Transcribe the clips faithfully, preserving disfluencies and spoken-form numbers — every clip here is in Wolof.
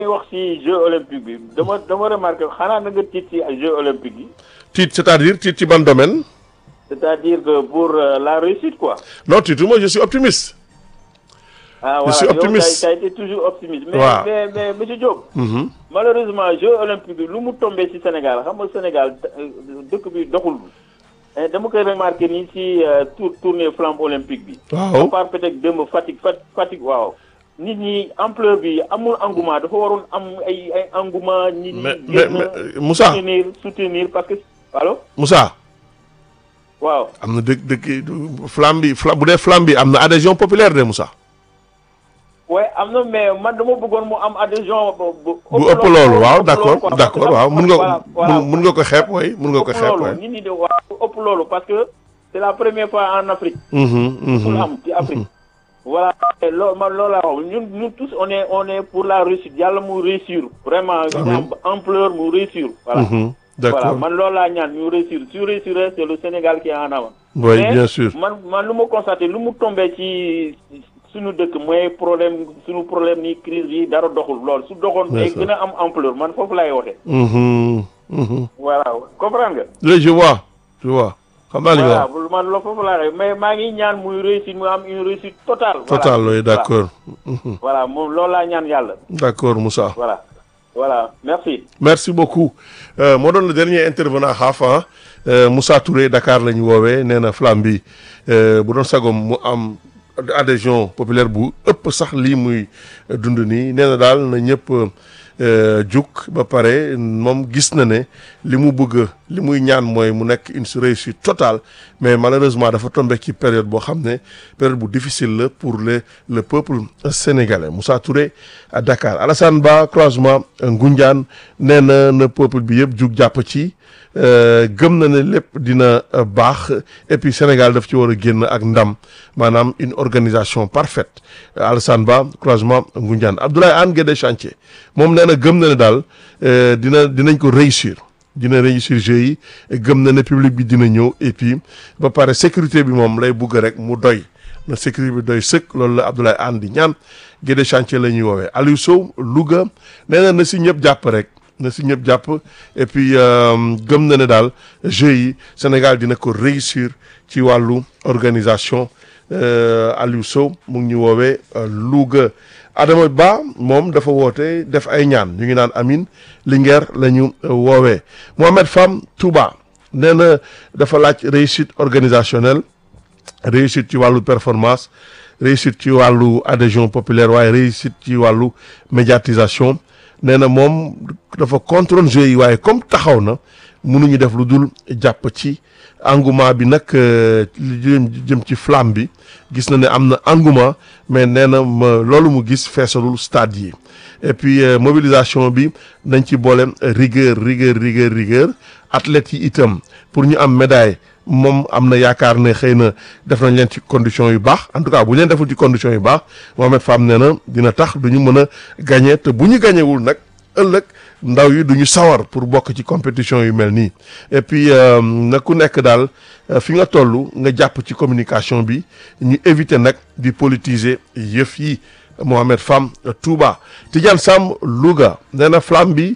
wax ci jeux olympiques bi dama dama remarqué xanaa na nga tiit ci jeux olympiques yi. tiit c'est-à-dire tiit ci ban domaine. c'est-à-dire que pour euh, la réussite quoi. non tiituma je suis optimiste. ah je voilà suis optimiste yow tu as été toujours optimiste. mais waaw. mais mais monsieur Diop. Mhm. malheureusement jeux olympiques bi lu mu tombé ci Sénégal xam nga Sénégal dëkk bi doxul. Eh, dama koy remarqué nii ci euh, tour tournée flambe olympique bi. waaw. à part peut-être démb Fatick Fat- Fatick waaw. nit ñi ampleur bi amul engouement dafa waroon am ay ay engouement. nit ñi mais mais génn mais Moussa soutenir soutenir parce que allo Moussa waaw. am na dëkk dëkk flamme bi fla bu dee flamme bi am na adhésion populaire de Moussa. ouais am na mais man dama bëggoon mu am adhésion bu bu ëpp loolu waaw ëpp d'accord loolu quoi. d'accord Parce waaw que mun nga voilà, voilà. mun mun nga ko xeeb way mun nga ko ëpp xeeb loolu way. nit ñi de waaw ëpp loolu parce que c'est la première fois en Afrique. Mhm, pour mhm. am ci Afrique. voilà loolu man loolu laa wax ñun ñun tous on est on est pour la réussite yàlla mu réussir. vraiment ñu am ampleur mu réussir. voilà Mhm, voilà d'accord man loolu laa ñaan ñu réussir su réussir c'est le Sénégal qui est en avant. oui mais bien sûr. man man lu ma constaté lu mu tombé ci suñu dëkk mooy problème suñu problème ni crise bi dara doxul lool su doxoon. Bien day sûr. gën a am ampleur man foofu laay wootee. Mhm, mhm. voilà comprendre nga. oui je vois je vois xam naa li nga voilà wax. man loolu foofu laay waxee mais maa ngi ñaan muy réussir mu am une réussite totale. voilà. total oui Voilà. d'accord. Mhm. voilà moom loolu laa ñaan yàlla. d'accord Moussa. voilà voilà merci. merci beaucoup euh, moo doon le dernier intervenant xaaf ah euh, Moussa Touré Dakar la ñu woowee nee na flamme bi euh, bu doon sagom mu am adhésion populaire bu ëpp sax lii muy dund nii nee na daal na ñëpp euh, jug ba pare moom gis na ne li mu bëgg li muy ñaan mooy mu nekk une réussite totale mais malheureusement dafa tombé ci période boo xam ne période bu difficile la pour le le peuple sénégalais Moussa Touré à Dakar Alassane Ba croisement Ngoundiane nee na na peuple bi yëpp jug jàpp ci euh, gëm na ne lépp dina euh, baax et puis Sénégal daf ci war a génn ak ndam maanaam une organisation parfaite Alassane Ba croisement Ngoundiane Abdoulaye Anne Guédé Chantier moom nee na gëm na ne daal euh, dina dinañ ko réussir dina réussir jeu yi gëm na ne public bi dina ñëw et puis ba pare sécurité bi moom lay bugg rek mu doy na sécurité bi doy sëkk loolu la Abdoulaye Anne di ñaan Guédé Chantier la ñuy woowee Aliou Sow Louga nee na na si ñëpp jàpp rek na si ñëpp jàpp et puis euh, gëm na ne daal jeux yi Sénégal dina ko réussir ci wàllu organisation euh, Aliou Sow mu ngi ñu woowee euh, Louga Adama Ba moom dafa woote def ay ñaan ñu ngi naan amin Linguère la ñu euh, woowee Mohamed Fam Touba nee na dafa laaj réussite organisationnelle réussite ci wàllu performance réussite ci wàllu adhésion populaire waaye réussite ci wàllu médiatisation nee na moom dafa contrôle jeu yi waaye comme taxaw na mënuñu def lu dul jàpp ci engouement bi nag li jëm jëm ci flamme bi gis na ne am na engouement mais nee na ma loolu mu gis feesalul stade yi et puis euh, mobilisation bi nañ ci boole rigueur rigueur rigueur rigueur athlètes yi itam pour ñu am médaille moom am na yaakaar ne xëy na def nañ leen ci conditions yu baax en tout cas bu ñu leen deful ci conditions yu baax Mohamed Fam nee na dina tax du ñu mën a gagner te bu ñu gagnéwul nag ëllëg ndaw yi du ñu sawar pour bokk ci compétition yu mel nii et puis na ku nekk daal fi nga toll nga jàpp ci communication bi ñu éviter nag di politiser yëf yi Mohamed Fam Touba Tidiane Sam Louga nee na flamme bi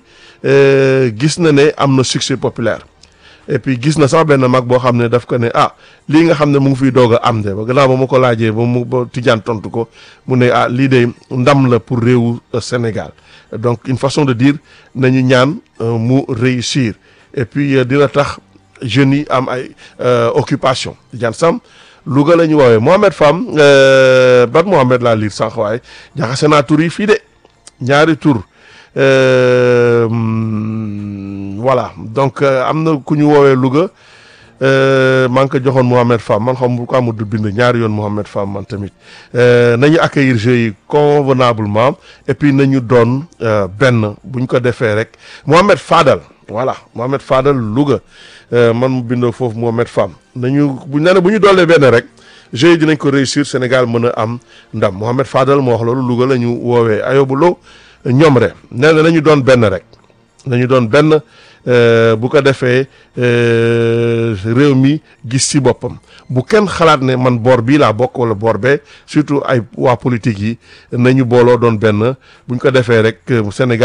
gis na ne am na succès populaire et puis gis na sax benn mag boo xam ne daf ko ne ah lii nga xam ne mu ngi fiy doog a am de ba gannaaw ba ma ko laajee ba mu ba Tidiane tontu ko mu ne ah lii de ndam la pour réewu Sénégal donc une façon de dire nañu ñaan mu réussir et puis dina tax jeunes yi am ay occupation Tidiane Sam Louga la ñu woowee Mohamed Fam ban Mohamed laa lire sànq waaye jaxase naa tur yi fii de ñaari tur voilà donc am na ku ñu woowee Louga maa ngi ko joxoon Mohamed Fam man xam bu ko amul du bind ñaari yoon Mohamed Fam man tamit nañu accueillir jeux yi convenablement et puis nañu doon benn bu ñu ko defee rek Mohamed Fadal voilà Mohamed Fadal Louga man mu bindoo foofu Mohamed Fam nañu bu nee na bu ñu doolee benn rek jeux yi dinañ ko réussir Sénégal mën a am ndam Mohamed Fadal moo wax loolu Louga la ñu woowee Ayobu Lo ñoom rek nee na nañu doon benn rek nañu doon benn bu ko defee réew mi gis ci boppam bu kenn xalaat ne man boor bii laa bokk wala boor bee surtout ay waa politique yi nañu booloo doon benn buñ ko defee rek Sénégal